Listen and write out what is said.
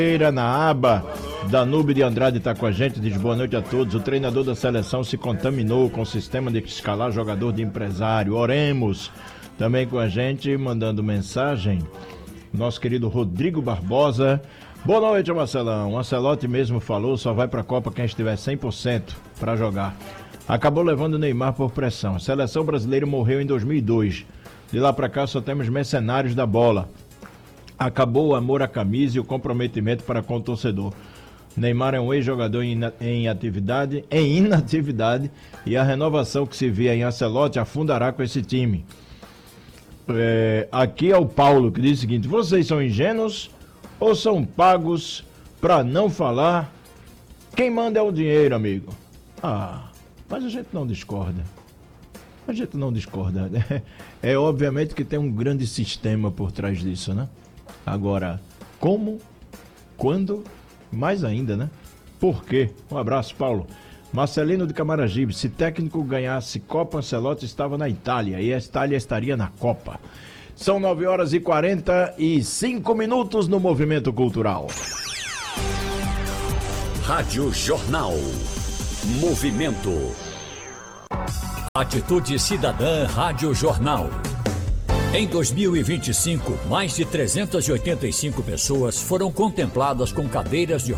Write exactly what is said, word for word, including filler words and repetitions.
Na aba, Danúbio de Andrade está com a gente, diz boa noite a todos. O treinador da seleção se contaminou com o sistema de escalar jogador de empresário. Oremos. Também com a gente, mandando mensagem, nosso querido Rodrigo Barbosa. Boa noite, Marcelão. O Ancelotti mesmo falou, só vai para a Copa quem estiver cem por cento para jogar. Acabou levando o Neymar por pressão. A seleção brasileira morreu em dois mil e dois. De lá para cá só temos mercenários da bola. Acabou o amor à camisa e o comprometimento para com o torcedor. Neymar é um ex-jogador em, em atividade, em inatividade, e a renovação que se via em Ancelotti afundará com esse time. É, aqui é o Paulo que diz o seguinte: vocês são ingênuos ou são pagos para não falar? Quem manda é o dinheiro, amigo. Ah, mas a gente não discorda. A gente não discorda. É, é obviamente que tem um grande sistema por trás disso, né? Agora, como, quando, mais ainda, né? Por quê? Um abraço, Paulo. Marcelino de Camaragibe, se técnico ganhasse Copa, Ancelotti estava na Itália e a Itália estaria na Copa. São nove horas e quarenta e cinco minutos no Movimento Cultural. Rádio Jornal. Movimento. Atitude Cidadã Rádio Jornal. Em dois mil e vinte e cinco, mais de trezentas e oitenta e cinco pessoas foram contempladas com cadeiras de